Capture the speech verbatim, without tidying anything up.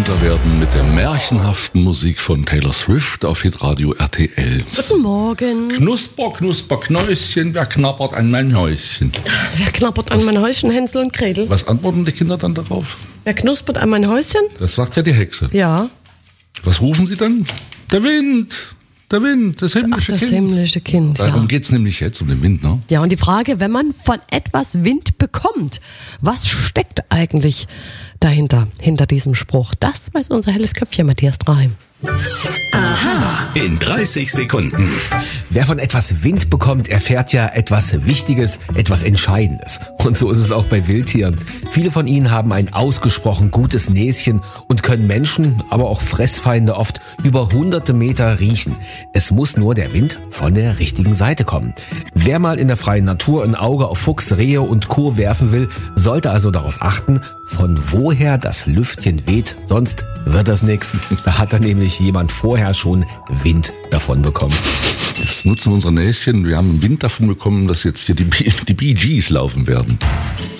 munter werden mit der märchenhaften Musik von Taylor Swift auf Hitradio R T L. Guten Morgen. Knusper, knusper, Knäuschen, wer knabbert an mein Häuschen? Wer knabbert an mein Häuschen, Hänsel und Gretel? Was antworten die Kinder dann darauf? Wer knuspert an mein Häuschen? Das sagt ja die Hexe. Ja. Was rufen sie dann? Der Wind, der Wind, das himmlische Ach, das Kind. himmlische Kind, Darum ja. geht's nämlich jetzt, um den Wind, ne? Ja, und die Frage, wenn man von etwas Wind bekommt, was steckt eigentlich dahinter, hinter diesem Spruch? Das weiß unser helles Köpfchen Matthias Draheim. Aha. In dreißig Sekunden. Wer von etwas Wind bekommt, erfährt ja etwas Wichtiges, etwas Entscheidendes. Und so ist es auch bei Wildtieren. Viele von ihnen haben ein ausgesprochen gutes Näschen und können Menschen, aber auch Fressfeinde oft über hunderte Meter riechen. Es muss nur der Wind von der richtigen Seite kommen. Wer mal in der freien Natur ein Auge auf Fuchs, Rehe und Co. werfen will, sollte also darauf achten, von woher das Lüftchen weht, sonst wird das nix. Da hat dann nämlich jemand vorher schon Wind davon bekommen. Das nutzen unsere Näschen. Wir haben Wind davon bekommen, dass jetzt hier die, B- die Bee Gees laufen werden.